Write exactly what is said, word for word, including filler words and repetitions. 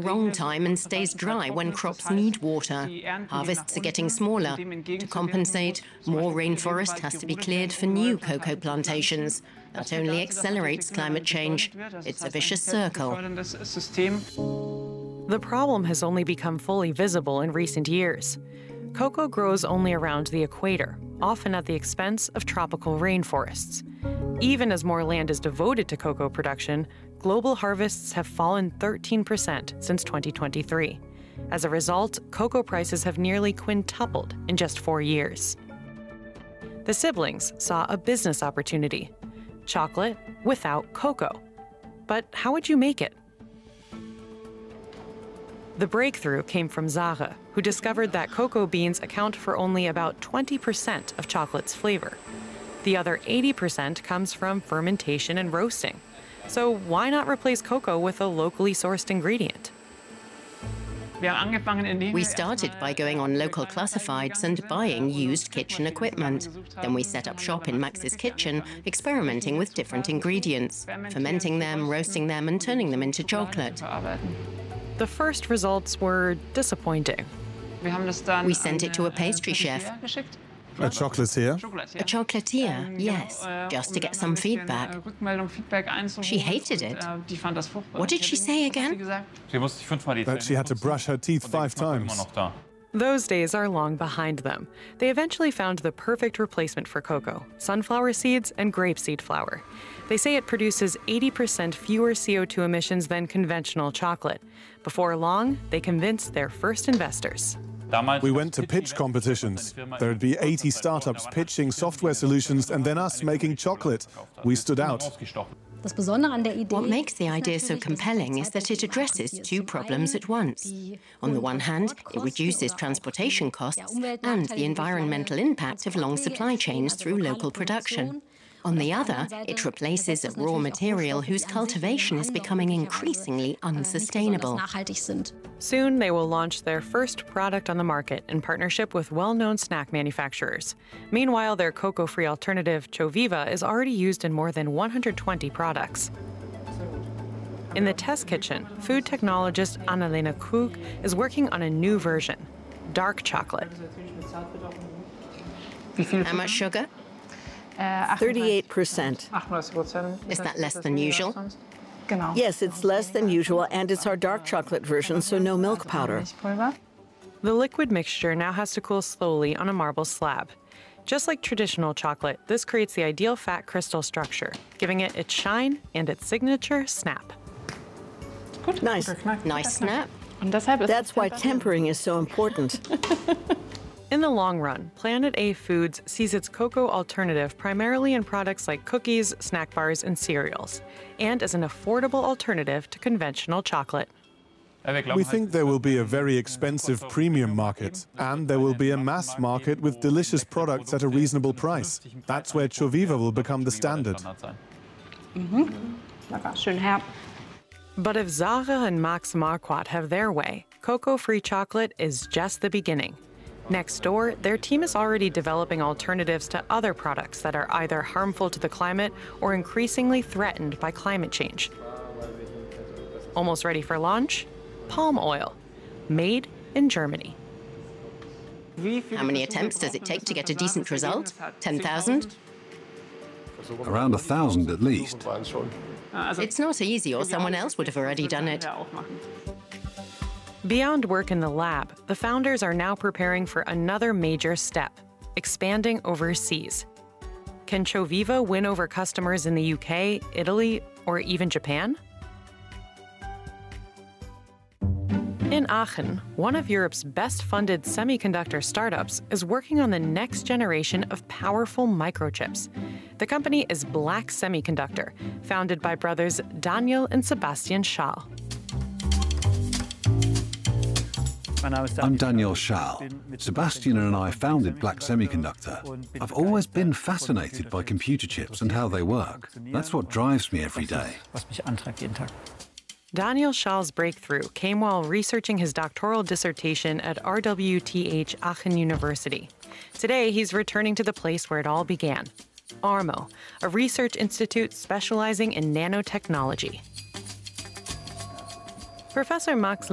wrong time and stays dry when crops need water. Harvests are getting smaller. To compensate, more rainforest has to be cleared for new cocoa plantations. That only accelerates climate change. It's a vicious circle. The problem has only become fully visible in recent years. Cocoa grows only around the equator, often at the expense of tropical rainforests. Even as more land is devoted to cocoa production, global harvests have fallen thirteen percent since twenty twenty-three. As a result, cocoa prices have nearly quintupled in just four years. The siblings saw a business opportunity: chocolate without cocoa. But how would you make it? The breakthrough came from Zara, who discovered that cocoa beans account for only about twenty percent of chocolate's flavor. The other eighty percent comes from fermentation and roasting. So why not replace cocoa with a locally sourced ingredient? We started by going on local classifieds and buying used kitchen equipment. Then we set up shop in Max's kitchen, experimenting with different ingredients, fermenting them, roasting them, and turning them into chocolate. The first results were disappointing. We sent it to a pastry chef. A chocolatier? A chocolatier, yes, just to get some feedback. She hated it. What did she say again? That she had to brush her teeth five times. Those days are long behind them. They eventually found the perfect replacement for cocoa: sunflower seeds and grapeseed flour. They say it produces eighty percent fewer C O two emissions than conventional chocolate. Before long, they convinced their first investors. We went to pitch competitions. There would be eighty startups pitching software solutions and then us making chocolate. We stood out. What makes the idea so compelling is that it addresses two problems at once. On the one hand, it reduces transportation costs and the environmental impact of long supply chains through local production. On the other, it replaces a raw material whose cultivation is becoming increasingly unsustainable. Soon, they will launch their first product on the market in partnership with well-known snack manufacturers. Meanwhile, their cocoa-free alternative, Choviva, is already used in more than one hundred twenty products. In the test kitchen, food technologist Annalena Krug is working on a new version: dark chocolate. How much sugar? thirty-eight percent. Is that less than usual? Yes, it's less than usual, and it's our dark chocolate version, so no milk powder. The liquid mixture now has to cool slowly on a marble slab. Just like traditional chocolate, this creates the ideal fat crystal structure, giving it its shine and its signature snap. Nice. Nice snap. That's why tempering is so important. In the long run, Planet A Foods sees its cocoa alternative primarily in products like cookies, snack bars, and cereals, and as an affordable alternative to conventional chocolate. We think there will be a very expensive premium market, and there will be a mass market with delicious products at a reasonable price. That's where Choviva will become the standard. But if Zara and Max Marquardt have their way, cocoa-free chocolate is just the beginning. Next door, their team is already developing alternatives to other products that are either harmful to the climate or increasingly threatened by climate change. Almost ready for launch? Palm oil, made in Germany. How many attempts does it take to get a decent result? ten thousand? Around a thousand at least. It's not easy, or someone else would have already done it. Beyond work in the lab, the founders are now preparing for another major step: expanding overseas. Can Choviva win over customers in the U K, Italy, or even Japan? In Aachen, one of Europe's best-funded semiconductor startups is working on the next generation of powerful microchips. The company is Black Semiconductor, founded by brothers Daniel and Sebastian Schall. I'm Daniel Schall. Sebastian and I founded Black Semiconductor. I've always been fascinated by computer chips and how they work. That's what drives me every day. Daniel Schall's breakthrough came while researching his doctoral dissertation at R W T H Aachen University. Today, he's returning to the place where it all began: ARMO, a research institute specializing in nanotechnology. Professor Max